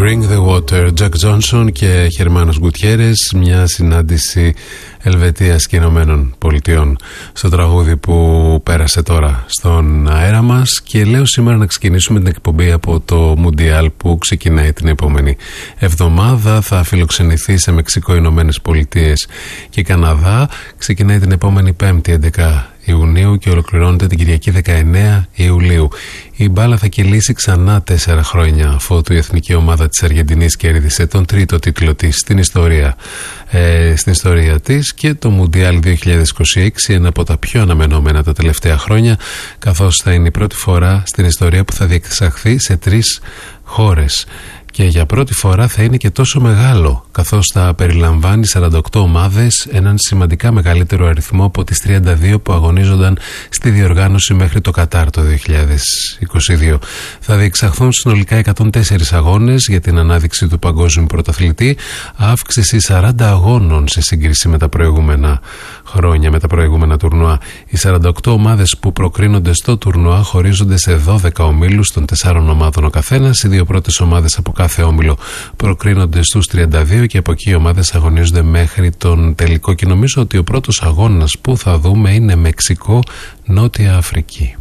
Ring the Water, Jack Johnson και Χερμάνος Γκουτιέρες, μια συνάντηση Ελβετίας και Ηνωμένων Πολιτειών στο τραγούδι που πέρασε τώρα στον αέρα μας. Και λέω σήμερα να ξεκινήσουμε την εκπομπή από το Μουντιάλ που ξεκινάει την επόμενη εβδομάδα. Θα φιλοξενηθεί σε Μεξικό, Ηνωμένες Πολιτείες και Καναδά. Ξεκινάει την επόμενη Πέμπτη 11 Ιουνίου και ολοκληρώνεται την Κυριακή 19 Ιουλίου. Η μπάλα θα κυλήσει ξανά 4 χρόνια αφότου η εθνική ομάδα της Αργεντινής κέρδισε τον τρίτο τίτλο της στην ιστορία της, και το Μουντιάλ 2026, ένα από τα πιο αναμενόμενα τα τελευταία χρόνια, καθώς θα είναι η πρώτη φορά στην ιστορία που θα διεξαχθεί σε 3 χώρες. Και για πρώτη φορά θα είναι και τόσο μεγάλο, καθώς θα περιλαμβάνει 48 ομάδες, έναν σημαντικά μεγαλύτερο αριθμό από τις 32 που αγωνίζονταν στη διοργάνωση μέχρι το Κατάρ το 2022. Θα διεξαχθούν συνολικά 104 αγώνες για την ανάδειξη του παγκόσμιου πρωταθλητή, αύξηση 40 αγώνων σε σύγκριση με τα προηγούμενα χρόνια, με τα προηγούμενα τουρνουά. Οι 48 ομάδες που προκρίνονται στο τουρνουά χωρίζονται σε 12 ομίλους των 4 ομάδων ο καθένας. Οι 2 πρώτες ομάδες από κάθε όμιλο προκρίνονται στους 32 και από εκεί οι ομάδες αγωνίζονται μέχρι τον τελικό. Και νομίζω ότι ο πρώτος αγώνας που θα δούμε είναι Μεξικό-Νότια Αφρική.